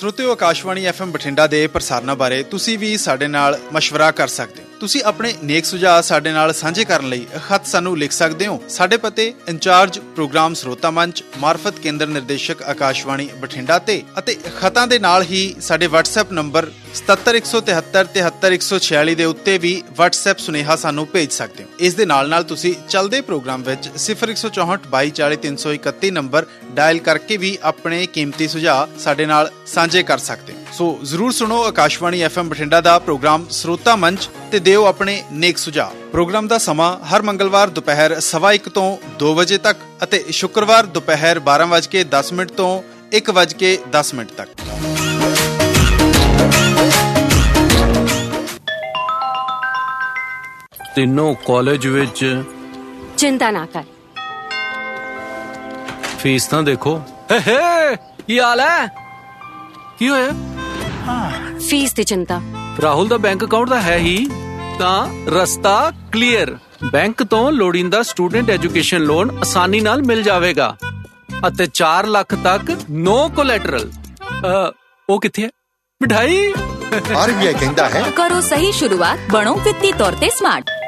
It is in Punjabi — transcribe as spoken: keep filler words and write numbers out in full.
ਸਰੋਤਿਓ, ਆਕਾਸ਼ਵਾਣੀ ਐਫ ਐਮ ਬਠਿੰਡਾ ਦੇ ਪ੍ਰਸਾਰਨਾਂ ਬਾਰੇ ਤੁਸੀਂ ਵੀ ਸਾਡੇ ਨਾਲ ਮਸ਼ਵਰਾ ਕਰ ਸਕਦੇ ਹੋ। ਤੁਸੀਂ ਆਪਣੇ ਨੇਕ ਸੁਝਾਅ ਸਾਡੇ ਨਾਲ ਸਾਂਝੇ ਕਰਨ ਲਈ ਖਤ ਸਾਨੂੰ ਲਿਖ ਸਕਦੇ ਹੋ। ਸਾਡੇ ਪਤੇ ਇੰਚਾਰਜ ਪ੍ਰੋਗਰਾਮ ਸਰੋਤਾ ਮੰਚ, ਮਾਰਫਤ ਕੇਂਦਰ ਨਿਰਦੇਸ਼ਕ ਆਕਾਸ਼ਵਾਣੀ ਬਠਿੰਡਾ ਤੇ ਅਤੇ ਖਤਾਂ ਦੇ ਨਾਲ ਹੀ ਸਾਡੇ ਵਟਸਐਪ ਨੰਬਰ ਸਤੱਤਰ ਇੱਕ ਸੌ ਤਿਹੱਤਰ ਤਿਹੱਤਰ ਇੱਕ ਸੌ ਛਿਆਲੀ ਦੇ ਉੱਤੇ ਵੀ ਵਟਸਐਪ ਸੁਨੇਹਾ ਸਾਨੂੰ ਭੇਜ ਸਕਦੇ ਹੋ। ਇਸ ਦੇ ਨਾਲ ਨਾਲ ਤੁਸੀਂ ਚੱਲਦੇ ਪ੍ਰੋਗਰਾਮ ਵਿੱਚ ਸਿਫਰ ਇੱਕ ਸੌ ਚੌਂਹਠ ਬਾਈ ਚਾਲੀ ਤਿੰਨ ਸੌ ਇਕੱਤੀ ਨੰਬਰ ਡਾਇਲ ਕਰਕੇ ਵੀ ਆਪਣੇ ਕੀਮਤੀ ਸੁਝਾਅ ਸਾਡੇ ਨਾਲ ਸਾਂਝੇ ਕਰ ਸਕਦੇ ਹੋ। ਸੋ ਜ਼ਰੂਰ ਸੁਣੋ ਆਕਾਸ਼ਵਾਣੀ ਐਫ ਐਮ ਬਠਿੰਡਾ ਦਾ ਪ੍ਰੋਗਰਾਮ ਸਰੋਤਾ ਮੰਚ ਤੇ ਦਿਓ ਆਪਣੇ ਨੇਕ ਸੁਝਾਅ। ਪ੍ਰੋਗਰਾਮ ਦਾ ਸਮਾਂ ਹਰ ਮੰਗਲਵਾਰ ਦੁਪਹਿਰ ਸਵਾ ਇੱਕ ਤੋਂ ਦੋ ਵਜੇ ਤੱਕ ਅਤੇ ਸ਼ੁੱਕਰਵਾਰ ਦੁਪਹਿਰ ਬਾਰਾਂ ਵੱਜ ਕੇ ਦਸ ਮਿੰਟ ਤੋਂ ਇੱਕ ਵੱਜ ਕੇ ਦਸ ਮਿੰਟ ਤੱਕ। ਤਿੰਨੋਂ ਕਾਲਜ ਵਿੱਚ ਚਿੰਤਾ ਨਾ ਕਰ, ਫੀਸ ਤਾਂ ਦੇਖੋ। ਹੇ ਕੀ ਹਾਲ ਹੈ? ਕੀ ਹੋਇਆ? ਫੀਸ ਦੀ ਚਿੰਤਾ। ਰਾਹੁਲ ਦਾ ਬੈਂਕ ਅਕਾਊਂਟ ਤਾਂ ਹੈ ਹੀ, ਤਾਂ ਰਸਤਾ ਕਲੀਅਰ। ਬੈਂਕ ਤੋਂ ਲੋੜੀਂਦਾ ਸਟੂਡੈਂਟ ਐਜੂਕੇਸ਼ਨ ਲੋਨ ਆਸਾਨੀ ਨਾਲ ਮਿਲ ਜਾਵੇਗਾ ਅਤੇ ਚਾਰ ਲੱਖ ਤੱਕ ਨੋ ਕੋਲੈਟਰਲ। ਉਹ ਕਿੱਥੇ ਹੈ? ਮਿਠਾਈ। ਆਰ ਬੀ ਆਈ ਕਹਿੰਦਾ ਹੈ, ਕਰੋ ਸਹੀ ਸ਼ੁਰੂਆਤ, ਬਣੋ ਵਿੱਤੀ ਤੌਰ ਤੇ ਸਮਾਰਟ।